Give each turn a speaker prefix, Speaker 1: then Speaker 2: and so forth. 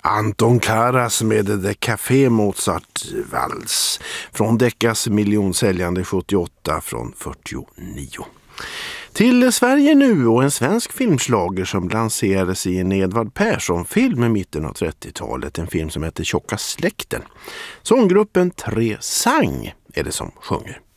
Speaker 1: Anton Karas med The Café Mozart Vals från Decas miljonsäljande 78 från 49. Till Sverige nu och en svensk filmslager som lanserades i en Edvard Persson-film i mitten av 30-talet. En film som heter Tjocka släkten. Sånggruppen Tre Sang är det som sjunger.